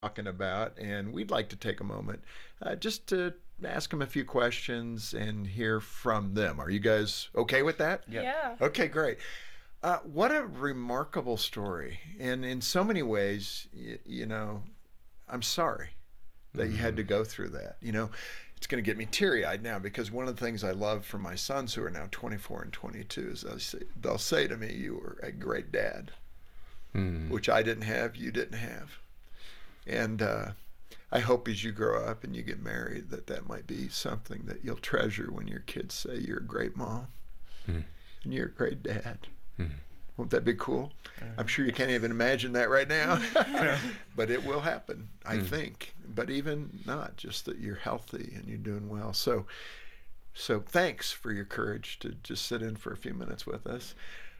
talking about, and we'd like to take a moment just to ask them a few questions and hear from them. Are you guys okay with that? Yeah. Yeah. Okay, great. What a remarkable story. And in so many ways, I'm sorry that you had to go through that. It's going to get me teary eyed now because one of the things I love from my sons who are now 24 and 22 is they'll say to me, "You were a great dad," which I didn't have, you didn't have. And I hope as you grow up and you get married that might be something that you'll treasure when your kids say you're a great mom and you're a great dad. Won't that be cool? I'm sure you can't even imagine that right now, but it will happen, I think. But even not, just that you're healthy and you're doing well. So thanks for your courage to just sit in for a few minutes with us.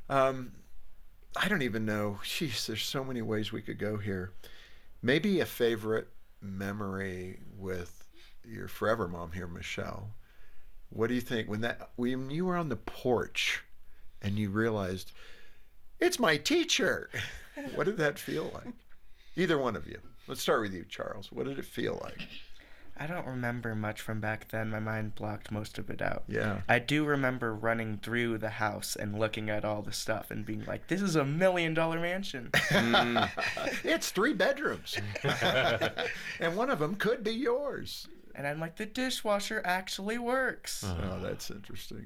I don't even know. Jeez, there's so many ways we could go here. Maybe a favorite memory with your forever mom here, Michelle. What do you think when you were on the porch and you realized it's my teacher? What did that feel like? Either one of you. Let's start with you, Charles. What did it feel like? I don't remember much from back then. My mind blocked most of it out. Yeah. I do remember running through the house and looking at all the stuff and being like, this is $1 million mansion. It's 3 bedrooms. And one of them could be yours. And I'm like, the dishwasher actually works. Oh, that's interesting.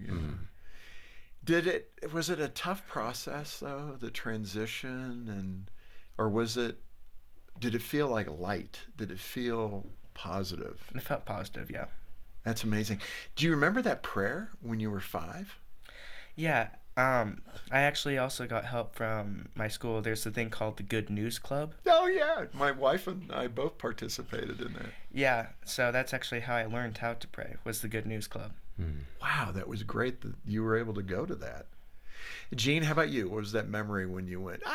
Yeah. Was it a tough process though, the transition, or did it feel like light? Did it feel positive? And it felt positive, yeah. That's amazing. Do you remember that prayer when you were 5? Yeah. I actually also got help from my school. There's a thing called the Good News Club. Oh yeah, my wife and I both participated in that. Yeah, so that's actually how I learned how to pray, was the Good News Club. Wow, that was great that you were able to go to that. Jean, how about you? What was that memory when you went,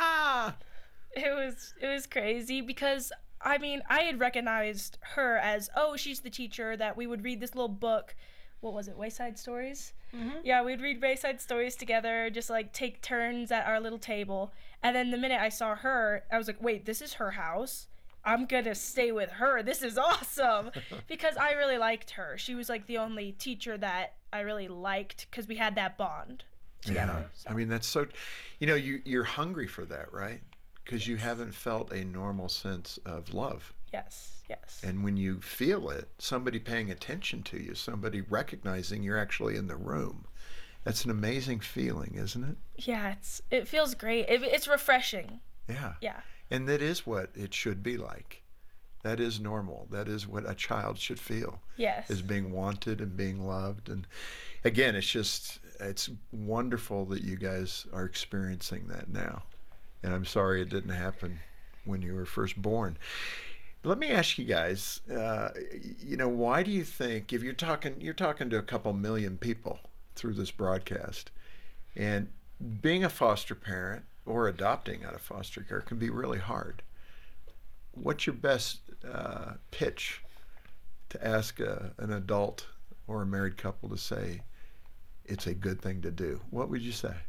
It was crazy because I mean, I had recognized her as, oh, she's the teacher that we would read this little book. What was it? Wayside Stories? Mm-hmm. Yeah, we'd read Wayside Stories together, just like take turns at our little table. And then the minute I saw her, I was like, wait, this is her house. I'm going to stay with her. This is awesome. Because I really liked her. She was like the only teacher that I really liked because we had that bond together. Yeah. So. I mean, that's so, you're hungry for that, right? Because you haven't felt a normal sense of love. Yes. And when you feel it, somebody paying attention to you, somebody recognizing you're actually in the room, that's an amazing feeling, isn't it? Yeah, it feels great. It's refreshing. Yeah. Yeah. And that is what it should be like. That is normal. That is what a child should feel. Yes. Is being wanted and being loved. And again, it's wonderful that you guys are experiencing that now. And I'm sorry it didn't happen when you were first born. Let me ask you guys, why do you think, if you're talking to a couple million people through this broadcast, and being a foster parent or adopting out of foster care can be really hard. What's your best pitch to ask an adult or a married couple to say it's a good thing to do? What would you say?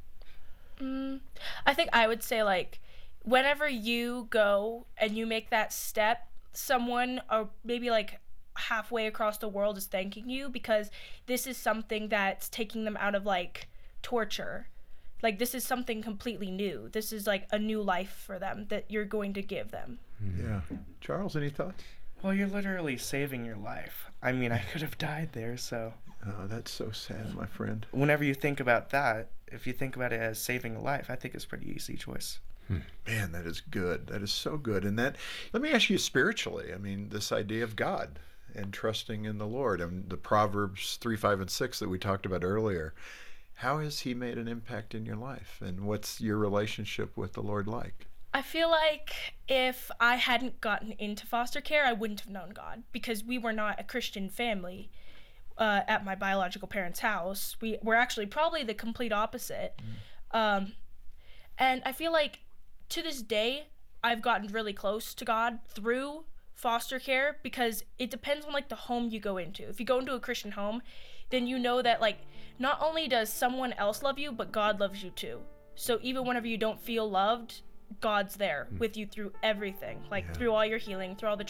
I think I would say, like, whenever you go and you make that step, someone or maybe like halfway across the world is thanking you because this is something that's taking them out of like torture. Like, this is something completely new. This is like a new life for them that you're going to give them. Yeah. Charles, any thoughts? Well, you're literally saving your life. I mean, I could have died there, so. Oh, that's so sad, my friend. Whenever you think about that, if you think about it as saving a life, I think it's a pretty easy choice. Man, that is good. That is so good. And let me ask you spiritually. I mean, this idea of God and trusting in the Lord and the Proverbs 3, 5, and 6 that we talked about earlier. How has he made an impact in your life? And what's your relationship with the Lord like? I feel like if I hadn't gotten into foster care, I wouldn't have known God because we were not a Christian family at my biological parents' house. We were actually probably the complete opposite. And I feel like to this day, I've gotten really close to God through foster care because it depends on like the home you go into. If you go into a Christian home, then you know that like not only does someone else love you, but God loves you too. So even whenever you don't feel loved, God's there with you through everything, like Yeah. through all your healing, through all the